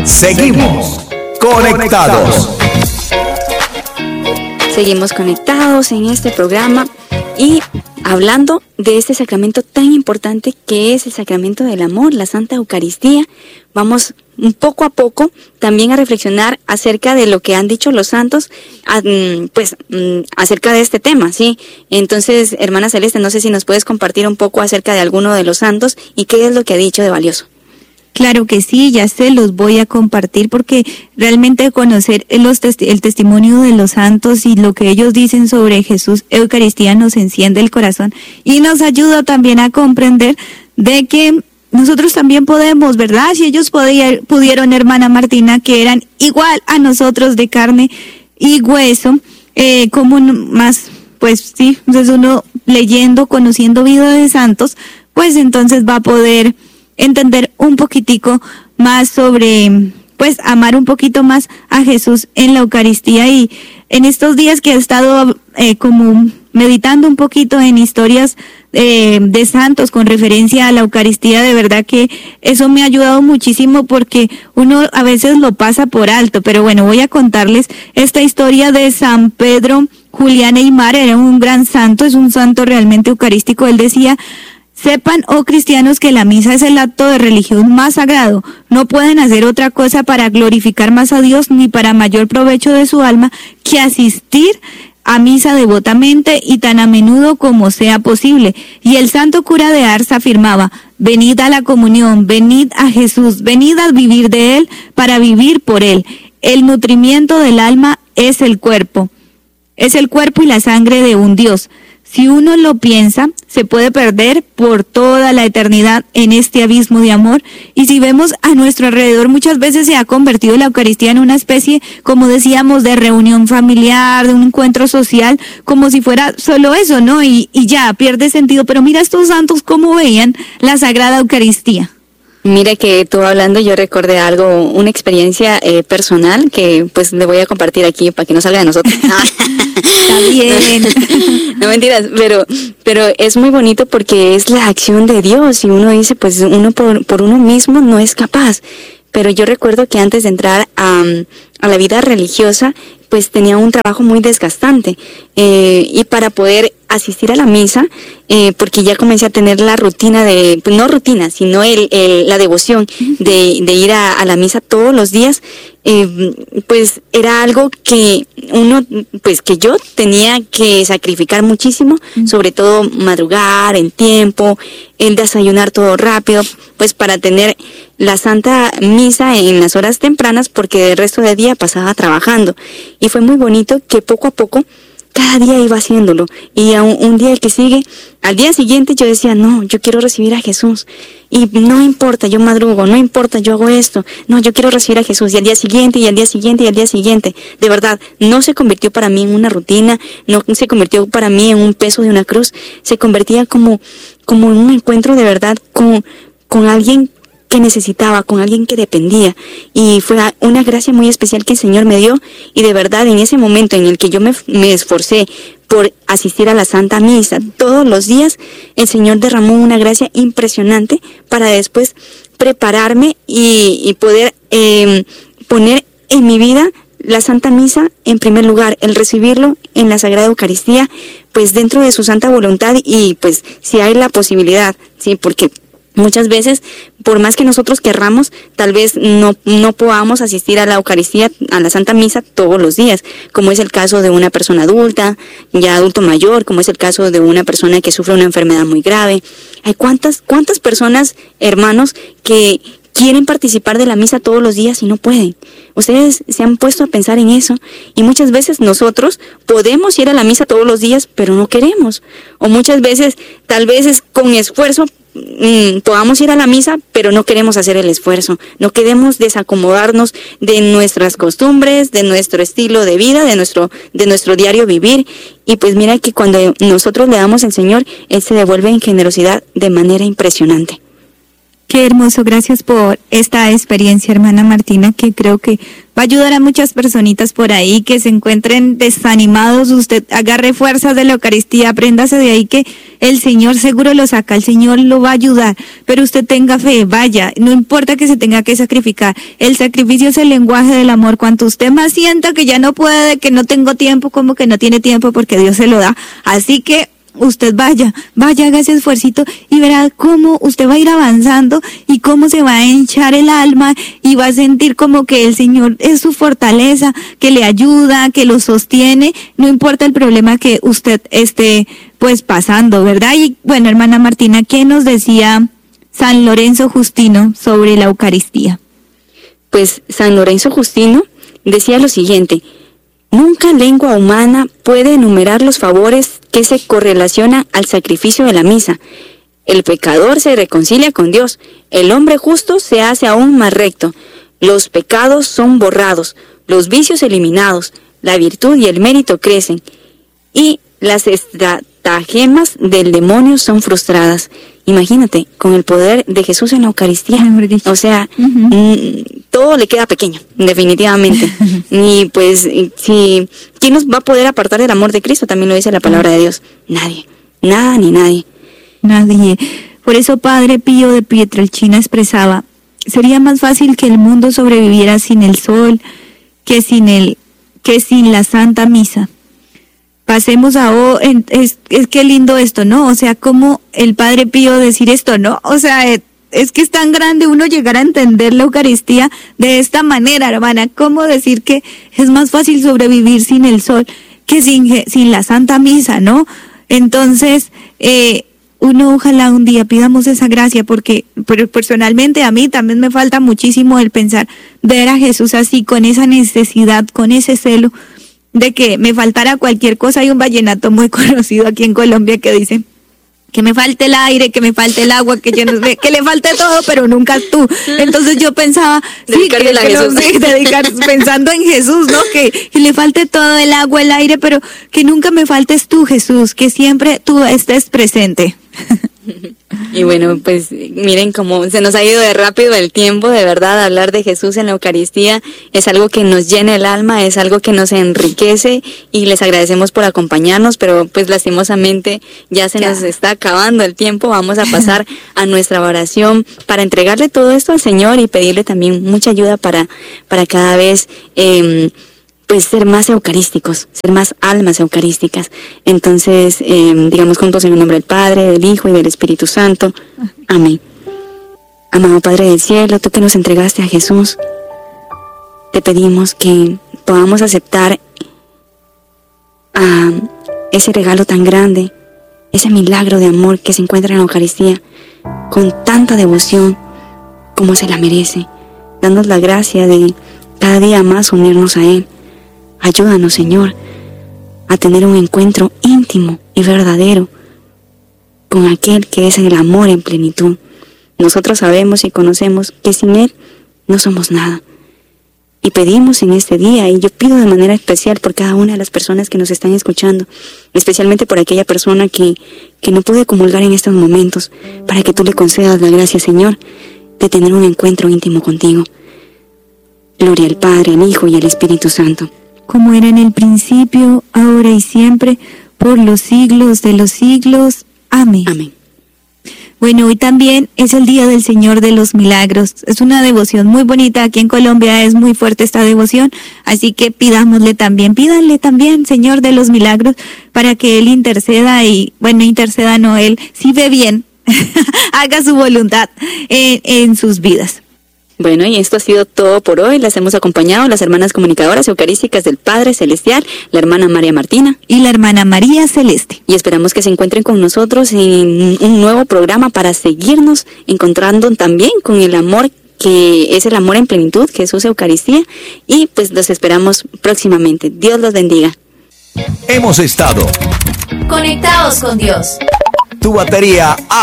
Seguimos conectados. Seguimos conectados en este programa y hablando de este sacramento tan importante que es el sacramento del amor, la Santa Eucaristía. Vamos poco a poco también a reflexionar acerca de lo que han dicho los santos, acerca de este tema, ¿sí? Entonces, hermana Celeste, no sé si nos puedes compartir un poco acerca de alguno de los santos y qué es lo que ha dicho de valioso. Claro que sí, ya se los voy a compartir porque realmente conocer el testimonio de los santos y lo que ellos dicen sobre Jesús Eucaristía nos enciende el corazón y nos ayuda también a comprender de que nosotros también podemos, ¿verdad? Si ellos pudieron, hermana Martina, que eran igual a nosotros de carne y hueso, como más, pues sí, entonces uno leyendo, conociendo vida de santos, pues entonces va a poder entender un poquitico más sobre, pues amar un poquito más a Jesús en la Eucaristía. Y en estos días que he estado como meditando un poquito en historias de santos con referencia a la Eucaristía, de verdad que eso me ha ayudado muchísimo porque uno a veces lo pasa por alto, pero bueno, voy a contarles esta historia de San Pedro Julián Aymar. Era un gran santo, es un santo realmente eucarístico. Él decía: sepan, oh cristianos, que la misa es el acto de religión más sagrado. No pueden hacer otra cosa para glorificar más a Dios ni para mayor provecho de su alma que asistir a misa devotamente y tan a menudo como sea posible. Y el santo cura de Ars afirmaba: venid a la comunión, venid a Jesús, venid a vivir de Él para vivir por Él. El nutrimiento del alma es el cuerpo y la sangre de un Dios. Si uno lo piensa, se puede perder por toda la eternidad en este abismo de amor. Y si vemos a nuestro alrededor, muchas veces se ha convertido la Eucaristía en una especie, como decíamos, de reunión familiar, de un encuentro social, como si fuera solo eso, ¿no? Y ya, pierde sentido. Pero mira estos santos cómo veían la Sagrada Eucaristía. Mira que tú hablando, yo recordé algo, una experiencia personal que pues le voy a compartir aquí para que no salga de nosotros. Está bien. No mentiras, pero es muy bonito porque es la acción de Dios y uno dice, pues uno por uno mismo no es capaz. Pero yo recuerdo que antes de entrar a la vida religiosa, pues tenía un trabajo muy desgastante y para poder asistir a la misa, porque ya comencé a tener la rutina pues no rutina, sino la devoción de ir a la misa todos los días, pues era algo que que yo tenía que sacrificar muchísimo, sobre todo madrugar en tiempo, el desayunar todo rápido, pues para tener la Santa Misa en las horas tempranas, porque el resto del día pasaba trabajando. Y fue muy bonito que poco a poco cada día iba haciéndolo, y un día que sigue, al día siguiente yo decía, no, yo quiero recibir a Jesús, y no importa, yo madrugo, no importa, yo hago esto, no, yo quiero recibir a Jesús, y al día siguiente, y al día siguiente, y al día siguiente, de verdad, no se convirtió para mí en una rutina, no se convirtió para mí en un peso de una cruz, se convertía como en un encuentro de verdad con alguien que necesitaba, con alguien que dependía, y fue una gracia muy especial que el Señor me dio, y de verdad en ese momento en el que yo me esforcé por asistir a la Santa Misa todos los días, el Señor derramó una gracia impresionante para después prepararme y poder poner en mi vida la Santa Misa en primer lugar, el recibirlo en la Sagrada Eucaristía, pues dentro de su santa voluntad, y pues si hay la posibilidad, sí, porque muchas veces, por más que nosotros querramos, tal vez no podamos asistir a la Eucaristía, a la Santa Misa todos los días, como es el caso de una persona adulta, ya adulto mayor, como es el caso de una persona que sufre una enfermedad muy grave. Hay cuántas personas, hermanos, que quieren participar de la misa todos los días y no pueden. Ustedes se han puesto a pensar en eso, y muchas veces nosotros podemos ir a la misa todos los días, pero no queremos. O muchas veces, tal vez es con esfuerzo, podamos ir a la misa, pero no queremos hacer el esfuerzo, no queremos desacomodarnos de nuestras costumbres, de nuestro estilo de vida, de nuestro diario vivir. Y pues mira que cuando nosotros le damos al Señor, Él se devuelve en generosidad de manera impresionante. Qué hermoso, gracias por esta experiencia, hermana Martina, que creo que va a ayudar a muchas personitas por ahí que se encuentren desanimados. Usted agarre fuerzas de la Eucaristía, apréndase de ahí que el Señor seguro lo saca, el Señor lo va a ayudar, pero usted tenga fe, vaya, no importa que se tenga que sacrificar, el sacrificio es el lenguaje del amor. Cuanto usted más sienta que ya no puede, que no tengo tiempo, como que no tiene tiempo, porque Dios se lo da, así que usted vaya, haga ese esfuercito y verá cómo usted va a ir avanzando y cómo se va a hinchar el alma y va a sentir como que el Señor es su fortaleza, que le ayuda, que lo sostiene, no importa el problema que usted esté pues pasando, ¿verdad? Y bueno, hermana Martina, ¿qué nos decía San Lorenzo Justino sobre la Eucaristía? Pues San Lorenzo Justino decía lo siguiente: nunca lengua humana puede enumerar los favores que se correlacionan al sacrificio de la misa. El pecador se reconcilia con Dios, el hombre justo se hace aún más recto, los pecados son borrados, los vicios eliminados, la virtud y el mérito crecen, y las estratagemas del demonio son frustradas. Imagínate, con el poder de Jesús en la Eucaristía, o sea, todo le queda pequeño, definitivamente. Y pues, ¿quién nos va a poder apartar del amor de Cristo? También lo dice la palabra de Dios. Nadie, nada ni nadie. Nadie. Por eso Padre Pío de Pietrelcina expresaba: sería más fácil que el mundo sobreviviera sin el sol, que sin la Santa Misa. Pasemos a es que lindo esto, ¿no? O sea, como el Padre Pío decir esto, ¿no? O sea, es que es tan grande uno llegar a entender la Eucaristía de esta manera, hermana. ¿Cómo decir que es más fácil sobrevivir sin el sol que sin la Santa Misa, ¿no? Entonces, uno ojalá un día pidamos esa gracia, porque personalmente a mí también me falta muchísimo el pensar, ver a Jesús así, con esa necesidad, con ese celo de que me faltara cualquier cosa. Hay un vallenato muy conocido aquí en Colombia que dice: que me falte el aire, que me falte el agua, que yo no sé, que le falte todo, pero nunca tú. Entonces yo pensaba, pensando en Jesús, ¿no? Que le falte todo, el agua, el aire, pero que nunca me faltes tú, Jesús, que siempre tú estés presente. Y bueno, pues miren cómo se nos ha ido de rápido el tiempo. De verdad, hablar de Jesús en la Eucaristía es algo que nos llena el alma, es algo que nos enriquece, y les agradecemos por acompañarnos, pero pues lastimosamente ya se nos está acabando el tiempo. Vamos a pasar a nuestra oración para entregarle todo esto al Señor y pedirle también mucha ayuda para cada vez pues ser más eucarísticos, ser más almas eucarísticas. Entonces, digamos juntos en el nombre del Padre, del Hijo y del Espíritu Santo. Amén. Amado Padre del Cielo, tú que nos entregaste a Jesús, te pedimos que podamos aceptar ese regalo tan grande, ese milagro de amor que se encuentra en la Eucaristía, con tanta devoción como se la merece, dándonos la gracia de cada día más unirnos a Él. Ayúdanos, Señor, a tener un encuentro íntimo y verdadero con aquel que es el amor en plenitud. Nosotros sabemos y conocemos que sin Él no somos nada. Y pedimos en este día, y yo pido de manera especial por cada una de las personas que nos están escuchando, especialmente por aquella persona que no puede comulgar en estos momentos, para que tú le concedas la gracia, Señor, de tener un encuentro íntimo contigo. Gloria al Padre, al Hijo y al Espíritu Santo. Como era en el principio, ahora y siempre, por los siglos de los siglos. Amén. Amén. Bueno, hoy también es el Día del Señor de los Milagros. Es una devoción muy bonita. Aquí en Colombia es muy fuerte esta devoción. Así que pídanle también, Señor de los Milagros, para que Él interceda y, bueno, interceda no, Él, si ve bien, haga su voluntad en sus vidas. Bueno, y esto ha sido todo por hoy. Las hemos acompañado las hermanas comunicadoras eucarísticas del Padre Celestial, la hermana María Martina y la hermana María Celeste. Y esperamos que se encuentren con nosotros en un nuevo programa para seguirnos encontrando también con el amor que es el amor en plenitud, Jesús Eucaristía. Y pues los esperamos próximamente. Dios los bendiga. Hemos estado conectados con Dios. Tu batería